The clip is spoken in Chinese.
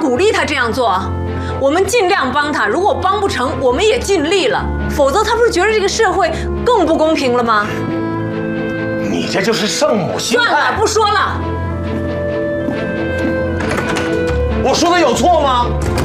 鼓励他这样做，我们尽量帮他。如果帮不成，我们也尽力了。否则，他不是觉得这个社会更不公平了吗？ 你这就是圣母心态。 算了，不说了。 我说的有错吗？